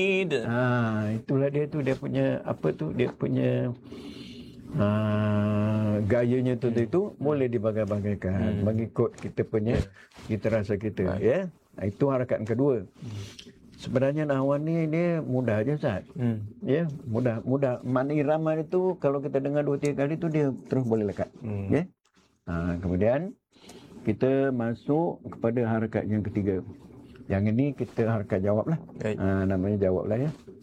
Itulah dia tu, dia punya apa tu, dia punya gayanya tu itu boleh dibagai-bagaikan mengikut kita punya kita rasa kita, ya. Itu harakat yang kedua. Sebenarnya nahwan ni dia mudah aja, Ustaz. Ya, mudah. Makna irama itu kalau kita dengar 2-3 kali tu dia terus boleh lekat. Ya. Kemudian kita masuk kepada harakat yang ketiga. Yang ini kita harakat jawab lah. Namanya jawab lah, ya.